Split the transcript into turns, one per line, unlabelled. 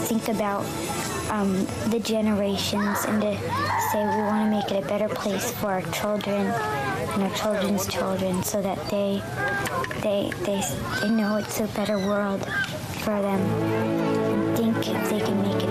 think about the generations and to say we want to make it a better place for our children and our children's children, so that they know it's a better world for them, and think if they can make it